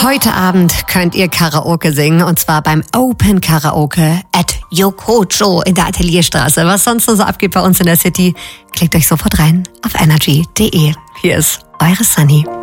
Heute Abend könnt ihr Karaoke singen, und zwar beim Open Karaoke at Yokocho in der Atelierstraße. Was sonst so abgeht bei uns in der City, klickt euch sofort rein auf energy.de. Hier ist eure Sunny.